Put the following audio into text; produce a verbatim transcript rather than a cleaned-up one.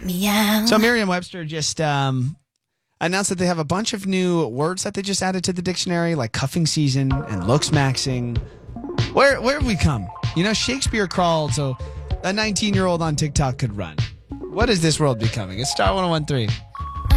Meow. So Merriam-Webster just um, announced that they have a bunch of new words that they just added to the dictionary, like cuffing season and looks maxing. Where where have we come? You know, Shakespeare crawled so a nineteen-year-old on TikTok could run. What is this world becoming? It's Star one oh one three.